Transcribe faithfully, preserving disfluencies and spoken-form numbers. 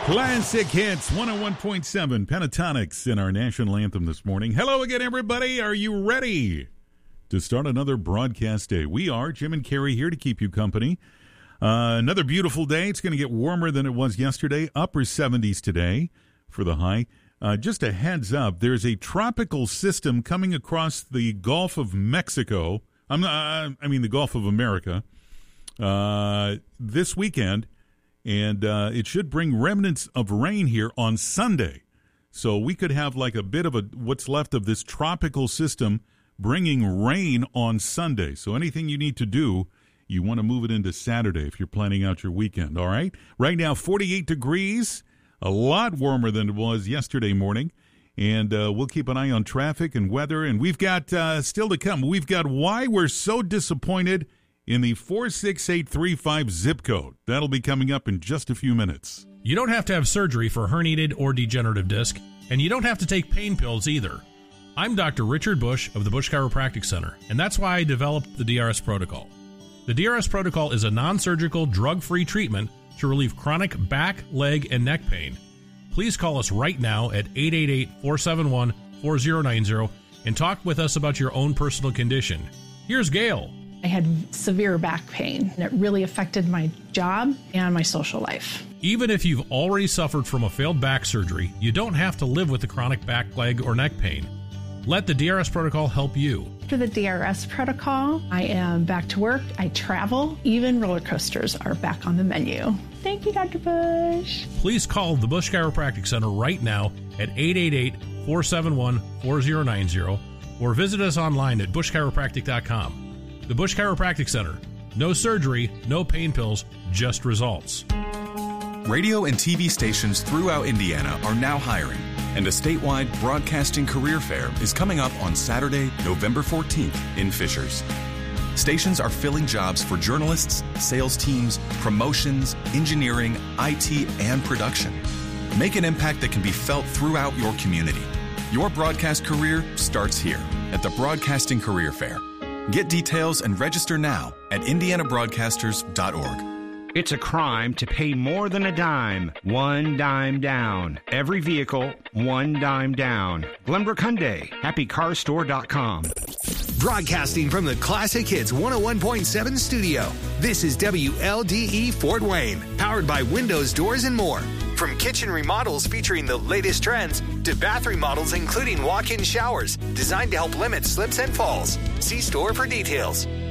Classic Hits one oh one point seven Pentatonics in our national anthem this morning. Hello again, everybody. Are you ready to start another broadcast day? We are. Jim and Carrie here to keep you company. Uh, another beautiful day. It's going to get warmer than it was yesterday. Upper seventies today for the high. Uh, just a heads up, there's a tropical system coming across the Gulf of Mexico. I'm not, I mean the Gulf of America uh, this weekend. And uh, it should bring remnants of rain here on Sunday. So we could have like a bit of a what's left of this tropical system bringing rain on Sunday. So anything you need to do, you want to move it into Saturday if you're planning out your weekend, all right? Right now, forty-eight degrees, a lot warmer than it was yesterday morning. And uh, we'll keep an eye on traffic and weather. And we've got uh, still to come. We've got why we're so disappointed in the four six eight three five zip code. That'll be coming up in just a few minutes. You don't have to have surgery for herniated or degenerative disc, and you don't have to take pain pills either. I'm Doctor Richard Bush of the Bush Chiropractic Center, and that's why I developed the D R S Protocol. The D R S Protocol is a non-surgical, drug-free treatment to relieve chronic back, leg, and neck pain. Please call us right now at eight eight eight, four seven one, four zero nine zero and talk with us about your own personal condition. Here's Gail. I had severe back pain, and it really affected my job and my social life. Even if you've already suffered from a failed back surgery, you don't have to live with the chronic back, leg, or neck pain. Let the D R S Protocol help you. After the D R S Protocol, I am back to work. I travel. Even roller coasters are back on the menu. Thank you, Doctor Bush. Please call the Bush Chiropractic Center right now at eight eight eight, four seven one, four zero nine zero or visit us online at bush chiropractic dot com. The Bush Chiropractic Center. No surgery, no pain pills, just results. Radio and T V stations throughout Indiana are now hiring, and a statewide broadcasting career fair is coming up on Saturday, November fourteenth in Fishers. Stations are filling jobs for journalists, sales teams, promotions, engineering, I T, and production. Make an impact that can be felt throughout your community. Your broadcast career starts here at the Broadcasting Career Fair. Get details and register now at indiana broadcasters dot org. It's a crime to pay more than a dime. One dime down. Every vehicle, one dime down. Glenbrook Hyundai, happy car store dot com. Broadcasting from the Classic Hits one oh one point seven studio. This is W L D E Fort Wayne, powered by Windows, Doors, and more. From kitchen remodels featuring the latest trends to bath remodels including walk-in showers designed to help limit slips and falls. See store for details.